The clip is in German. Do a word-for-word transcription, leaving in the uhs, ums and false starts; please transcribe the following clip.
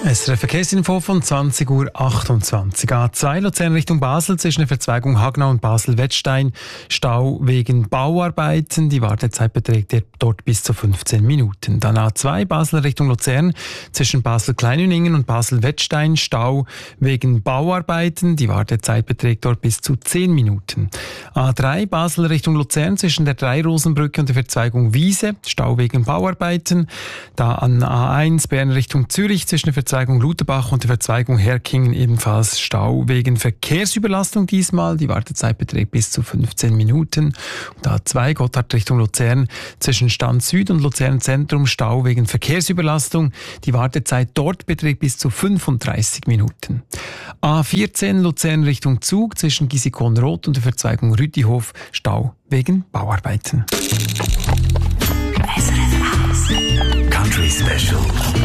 S R F Verkehrsinfo von zwanzig Uhr achtundzwanzig. A zwei Luzern Richtung Basel zwischen der Verzweigung Hagnau und Basel-Wettstein. Stau wegen Bauarbeiten. Die Wartezeit beträgt dort bis zu fünfzehn Minuten. Dann A zwei Basel Richtung Luzern zwischen Basel-Kleinüningen und Basel-Wettstein. Stau wegen Bauarbeiten. Die Wartezeit beträgt dort bis zu zehn Minuten. A drei Basel Richtung Luzern zwischen der Dreirosenbrücke und der Verzweigung Wiese. Stau wegen Bauarbeiten. Da an A eins Bern Richtung Zürich zwischen der Verzweigung Luterbach und der Verzweigung Herkingen ebenfalls Stau wegen Verkehrsüberlastung diesmal. Die Wartezeit beträgt bis zu fünfzehn Minuten. Und A zwei Gotthard Richtung Luzern zwischen Stand Süd und Luzern Zentrum Stau wegen Verkehrsüberlastung. Die Wartezeit dort beträgt bis zu fünfunddreißig Minuten. A vierzehn Luzern Richtung Zug zwischen Gisikon-Roth und der Verzweigung Rütihof Stau wegen Bauarbeiten. Country Special.